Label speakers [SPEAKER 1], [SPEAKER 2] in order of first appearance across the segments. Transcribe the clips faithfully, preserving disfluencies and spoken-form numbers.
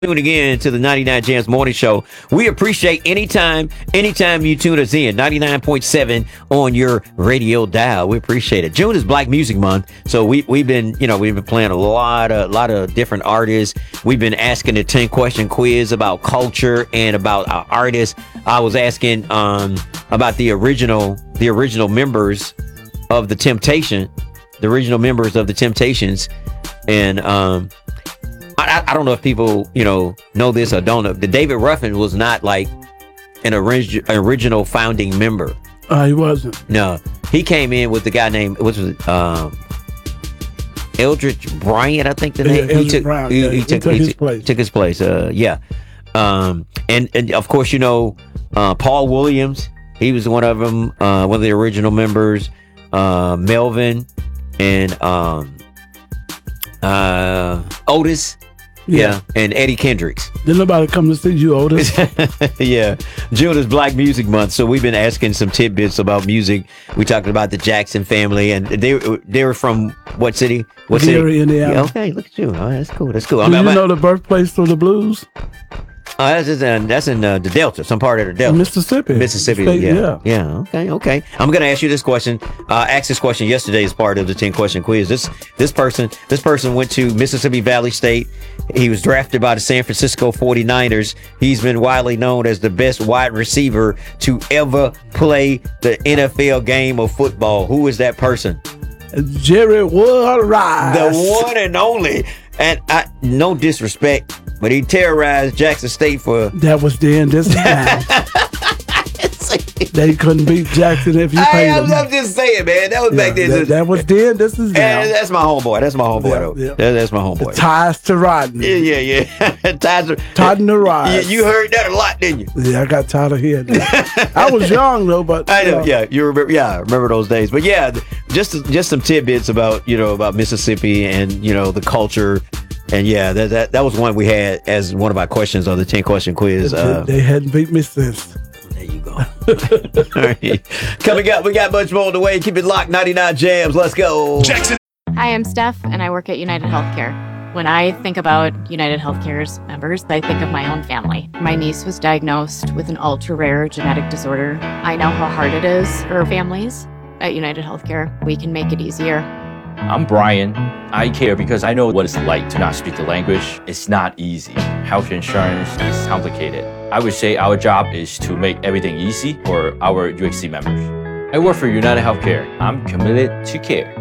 [SPEAKER 1] Tuning in to the ninety-nine Jams Morning Show. We appreciate anytime, anytime you tune us in. ninety-nine point seven on your radio dial. We appreciate it. June is Black Music Month, so we we've been, you know, we've been playing a lot of lot of different artists. We've been asking the ten question quiz about culture and about our artists. I was asking um about the original the original members of the Temptation, the original members of the Temptations, and um. I, I don't know if people, you know, know this or don't know. The David Ruffin was not like an orig- original founding member.
[SPEAKER 2] Uh, he wasn't.
[SPEAKER 1] No, he came in with the guy named, what was it, um, Eldridge Bryant, I think the
[SPEAKER 2] Yeah,
[SPEAKER 1] name.
[SPEAKER 2] Eldridge
[SPEAKER 1] he took,
[SPEAKER 2] Bryant,
[SPEAKER 1] he,
[SPEAKER 2] yeah,
[SPEAKER 1] he
[SPEAKER 2] he
[SPEAKER 1] took,
[SPEAKER 2] took
[SPEAKER 1] he
[SPEAKER 2] his
[SPEAKER 1] took-
[SPEAKER 2] place.
[SPEAKER 1] Took his place. Uh, yeah. Um, and and of course, you know, uh, Paul Williams. He was one of them. Uh, one of the original members. Uh, Melvin and um, uh, Otis. Yeah. yeah, and Eddie Kendricks.
[SPEAKER 2] Did nobody come to see you, Otis?
[SPEAKER 1] Yeah, June is Black Music Month, so we've been asking some tidbits about music. We talked about the Jackson family, and they they were from what city? What
[SPEAKER 2] Gary,
[SPEAKER 1] city?
[SPEAKER 2] Indiana.
[SPEAKER 1] Yeah, okay, look at you. Oh, that's cool. That's cool.
[SPEAKER 2] Do
[SPEAKER 1] I mean,
[SPEAKER 2] you
[SPEAKER 1] I'm,
[SPEAKER 2] know the birthplace of the blues?
[SPEAKER 1] Oh, that's in, that's in uh, the Delta, some part of the Delta.
[SPEAKER 2] Mississippi.
[SPEAKER 1] Mississippi,
[SPEAKER 2] State,
[SPEAKER 1] yeah.
[SPEAKER 2] yeah.
[SPEAKER 1] Yeah, okay, okay. I'm going to ask you this question. Uh, asked this question yesterday as part of the ten question quiz. This this person this person went to Mississippi Valley State. He was drafted by the San Francisco forty-niners. He's been widely known as the best wide receiver to ever play the N F L game of football. Who is that person?
[SPEAKER 2] Jerry Woodrise.
[SPEAKER 1] The one and only. And I, no disrespect, but he terrorized Jackson State for.
[SPEAKER 2] That was then. This is now. They couldn't beat Jackson if you paid
[SPEAKER 1] Hey, I'm,
[SPEAKER 2] them.
[SPEAKER 1] I'm just saying, man. That was
[SPEAKER 2] Yeah,
[SPEAKER 1] back then.
[SPEAKER 2] that, that was then. This is now.
[SPEAKER 1] And that's my homeboy. That's my homeboy,
[SPEAKER 2] Yeah,
[SPEAKER 1] though.
[SPEAKER 2] yeah.
[SPEAKER 1] That, that's my homeboy.
[SPEAKER 2] Ties to Rodney.
[SPEAKER 1] Yeah, yeah, yeah. Ties to,
[SPEAKER 2] Todd and the Rise.
[SPEAKER 1] You, you heard that a lot, didn't you?
[SPEAKER 2] Yeah, I got tired of hearing that. I was young though, but
[SPEAKER 1] I know.
[SPEAKER 2] uh,
[SPEAKER 1] Yeah, you remember. Yeah, I remember those days. But yeah, just just some tidbits about you know about Mississippi and you know the culture. And yeah, that, that that was one we had as one of our questions on the ten question quiz.
[SPEAKER 2] They,
[SPEAKER 1] Uh,
[SPEAKER 2] they hadn't beat me since.
[SPEAKER 1] There you go. All right. Coming up, we got much more on the way. Keep it locked. ninety-nine Jams. Let's go.
[SPEAKER 3] Jackson.
[SPEAKER 4] Hi, I'm Steph, and I work at United Healthcare. When I think about United Healthcare's members, I think of my own family. My niece was diagnosed with an ultra-rare genetic disorder. I know how hard it is for families. At United Healthcare, we can make it easier.
[SPEAKER 5] I'm Brian. I care because I know what it's like to not speak the language. It's not easy. Health insurance is complicated. I would say our job is to make everything easy for our U X C members. I work for United Healthcare. I'm committed to care.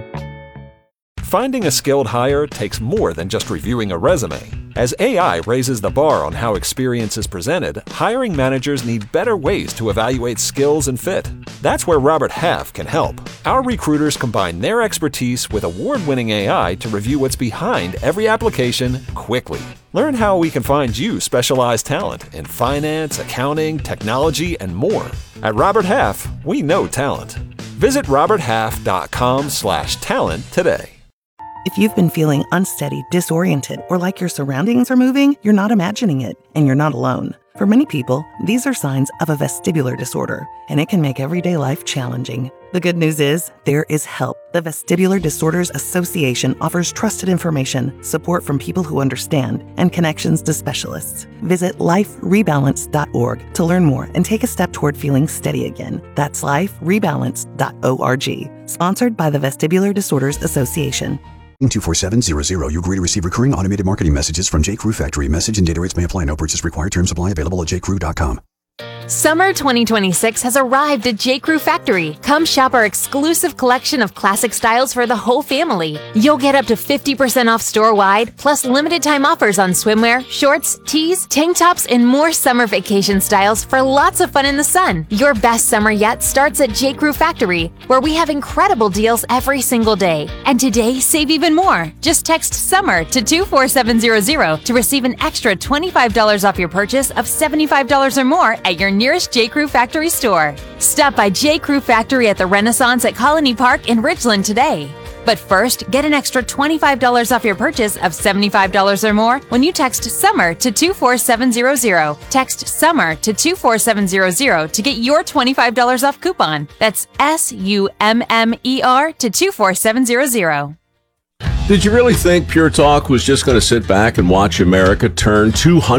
[SPEAKER 3] Finding a skilled hire takes more than just reviewing a resume. As A I raises the bar on how experience is presented, hiring managers need better ways to evaluate skills and fit. That's where Robert Half can help. Our recruiters combine their expertise with award-winning A I to review what's behind every application quickly. Learn how we can find you specialized talent in finance, accounting, technology, and more. At Robert Half, we know talent. Visit roberthalf.com slash talent today.
[SPEAKER 6] If you've been feeling unsteady, disoriented, or like your surroundings are moving, you're not imagining it, and you're not alone. For many people, these are signs of a vestibular disorder, and it can make everyday life challenging. The good news is, there is help. The Vestibular Disorders Association offers trusted information, support from people who understand, and connections to specialists. Visit life rebalance dot org to learn more and take a step toward feeling steady again. That's life rebalance dot org. Sponsored by the Vestibular Disorders Association.
[SPEAKER 7] two four seven zero zero. You agree to receive recurring automated marketing messages from J. Crew Factory. Message and data rates may apply. No purchase required. Terms apply. Available at j crew dot com.
[SPEAKER 8] Summer twenty twenty-six has arrived at J. Crew Factory. Come shop our exclusive collection of classic styles for the whole family. You'll get up to fifty percent off store-wide, plus limited time offers on swimwear, shorts, tees, tank tops, and more summer vacation styles for lots of fun in the sun. Your best summer yet starts at J. Crew Factory, where we have incredible deals every single day. And today, save even more. Just text SUMMER to two four seven zero zero to receive an extra twenty-five dollars off your purchase of seventy-five dollars or more at your nearest J. Crew Factory store. Stop by J. Crew Factory at the Renaissance at Colony Park in Ridgeland today. But first, get an extra twenty-five dollars off your purchase of seventy-five dollars or more when you text SUMMER to two four seven zero zero. Text SUMMER to two four seven zero zero to get your twenty-five dollars off coupon. That's S U M M E R to two four seven zero zero.
[SPEAKER 9] Did you really think Pure Talk was just going to sit back and watch America turn two hundred